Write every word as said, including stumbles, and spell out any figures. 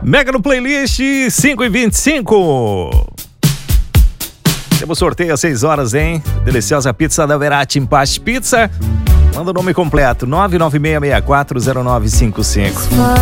Mega no playlist cinco e vinte e cinco. Temos sorteio às seis horas, hein? Deliciosa pizza da Verati Impasse Pizza. Manda o nome completo, nove nove seis seis quatro zero nove cinco cinco.